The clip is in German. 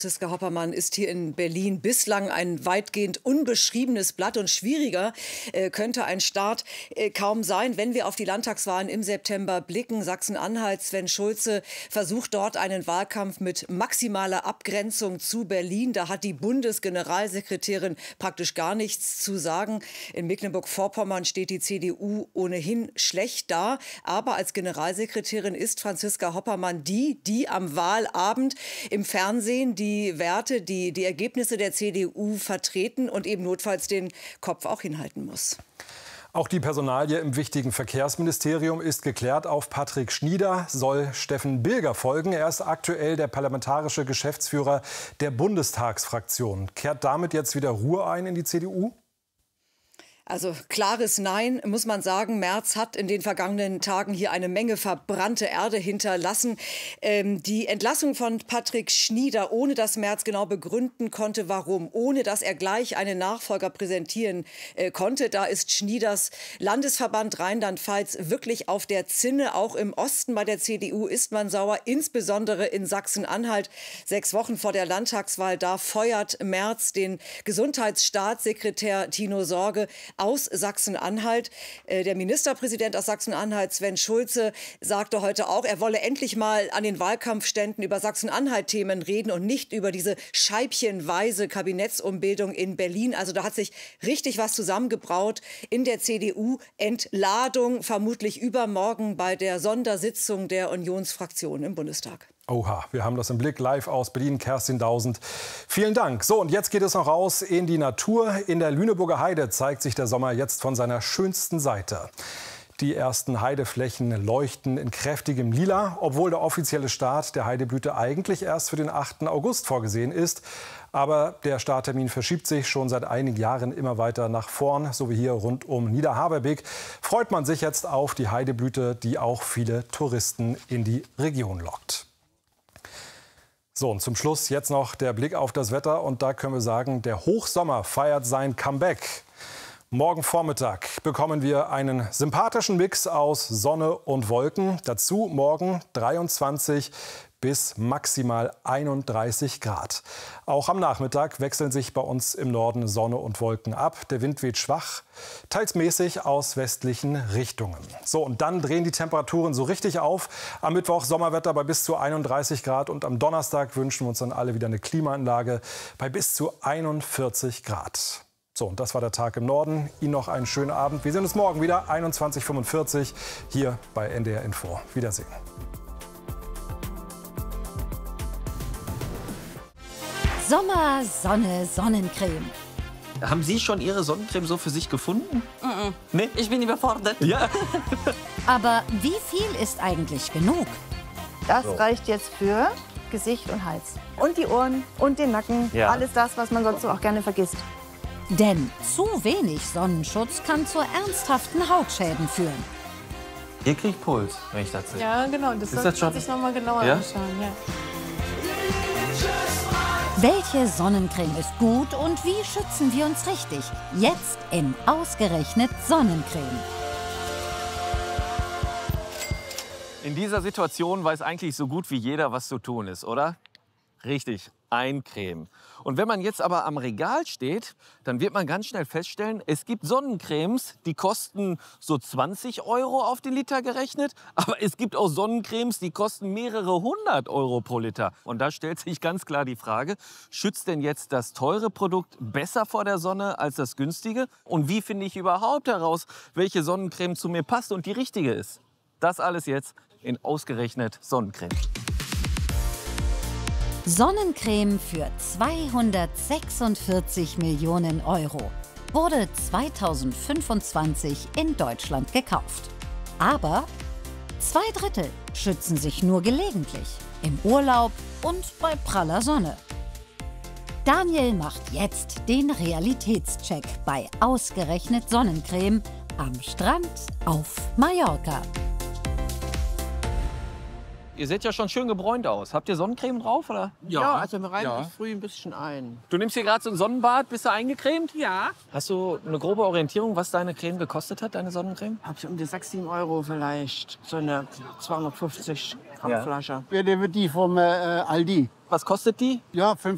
Franziska Hoppermann ist hier in Berlin bislang ein weitgehend unbeschriebenes Blatt und schwieriger könnte ein Start kaum sein, wenn wir auf die Landtagswahlen im September blicken. Sachsen-Anhalt, Sven Schulze versucht dort einen Wahlkampf mit maximaler Abgrenzung zu Berlin. Da hat die Bundesgeneralsekretärin praktisch gar nichts zu sagen. In Mecklenburg-Vorpommern steht die CDU ohnehin schlecht da. Aber als Generalsekretärin ist Franziska Hoppermann die am Wahlabend im Fernsehen die Werte, die Ergebnisse der CDU vertreten und eben notfalls den Kopf auch hinhalten muss. Auch die Personalie im wichtigen Verkehrsministerium ist geklärt. Auf Patrick Schnieder soll Steffen Bilger folgen. Er ist aktuell der parlamentarische Geschäftsführer der Bundestagsfraktion. Kehrt damit jetzt wieder Ruhe ein in die CDU? Also klares Nein, muss man sagen. Merz hat in den vergangenen Tagen hier eine Menge verbrannte Erde hinterlassen. Die Entlassung von Patrick Schnieder, ohne dass Merz genau begründen konnte, warum, ohne dass er gleich einen Nachfolger präsentieren konnte. Da ist Schnieders Landesverband Rheinland-Pfalz wirklich auf der Zinne. Auch im Osten bei der CDU ist man sauer, insbesondere in Sachsen-Anhalt. 6 Wochen vor der Landtagswahl, da feuert Merz den Gesundheitsstaatssekretär Tino Sorge aus Sachsen-Anhalt. Der Ministerpräsident aus Sachsen-Anhalt, Sven Schulze, sagte heute auch, er wolle endlich mal an den Wahlkampfständen über Sachsen-Anhalt-Themen reden und nicht über diese scheibchenweise Kabinettsumbildung in Berlin. Also da hat sich richtig was zusammengebraut in der CDU. Entladung vermutlich übermorgen bei der Sondersitzung der Unionsfraktion im Bundestag. Oha, wir haben das im Blick live aus Berlin. Kerstin Dausend, vielen Dank. So, und jetzt geht es noch raus in die Natur. In der Lüneburger Heide zeigt sich der Sommer jetzt von seiner schönsten Seite. Die ersten Heideflächen leuchten in kräftigem Lila, obwohl der offizielle Start der Heideblüte eigentlich erst für den 8. August vorgesehen ist. Aber der Starttermin verschiebt sich schon seit einigen Jahren immer weiter nach vorn, so wie hier rund um Niederhaberbeek. Freut man sich jetzt auf die Heideblüte, die auch viele Touristen in die Region lockt. So, und zum Schluss jetzt noch der Blick auf das Wetter. Und da können wir sagen, der Hochsommer feiert sein Comeback. Morgen Vormittag bekommen wir einen sympathischen Mix aus Sonne und Wolken. Dazu morgen 23 bis maximal 31 Grad. Auch am Nachmittag wechseln sich bei uns im Norden Sonne und Wolken ab. Der Wind weht schwach, teils mäßig aus westlichen Richtungen. So, und dann drehen die Temperaturen so richtig auf. Am Mittwoch Sommerwetter bei bis zu 31 Grad. Und am Donnerstag wünschen wir uns dann alle wieder eine Klimaanlage bei bis zu 41 Grad. So, und das war der Tag im Norden. Ihnen noch einen schönen Abend. Wir sehen uns morgen wieder, 21:45 Uhr, hier bei NDR Info. Wiedersehen. Sommer, Sonne, Sonnencreme. Haben Sie schon Ihre Sonnencreme so für sich gefunden? Nee? Ich bin überfordert. Ja. Aber wie viel ist eigentlich genug? Das reicht jetzt für Gesicht und Hals. Und die Ohren und den Nacken. Ja. Alles das, was man sonst so auch gerne vergisst. Denn zu wenig Sonnenschutz kann zu ernsthaften Hautschäden führen. Ihr kriegt Puls, wenn ich das sehe. Ja, genau. Das sollte man sich noch mal genauer anschauen. Ja. Welche Sonnencreme ist gut und wie schützen wir uns richtig? Jetzt in Ausgerechnet Sonnencreme. In dieser Situation weiß eigentlich so gut wie jeder, was zu tun ist, oder? Richtig, eincremen. Und wenn man jetzt aber am Regal steht, dann wird man ganz schnell feststellen, es gibt Sonnencremes, die kosten so 20 € auf den Liter gerechnet. Aber es gibt auch Sonnencremes, die kosten mehrere 100 € pro Liter. Und da stellt sich ganz klar die Frage, schützt denn jetzt das teure Produkt besser vor der Sonne als das günstige? Und wie finde ich überhaupt heraus, welche Sonnencreme zu mir passt und die richtige ist? Das alles jetzt in Ausgerechnet Sonnencreme. Sonnencreme für 246 Millionen € wurde 2025 in Deutschland gekauft. Aber 2/3 schützen sich nur gelegentlich, im Urlaub und bei praller Sonne. Daniel macht jetzt den Realitätscheck bei Ausgerechnet Sonnencreme am Strand auf Mallorca. Ihr seht ja schon schön gebräunt aus. Habt ihr Sonnencreme drauf, oder? Ja, also wir reiben dich früh ein bisschen ein. Du nimmst hier gerade so ein Sonnenbad, bist du eingecremt? Ja. Hast du eine grobe Orientierung, was deine Creme gekostet hat, deine Sonnencreme? Hab ich um die 6, 7 € vielleicht. So eine 250 Gramm Ja. Flasche. Ja, der wird die vom Aldi. Was kostet die? Ja, 5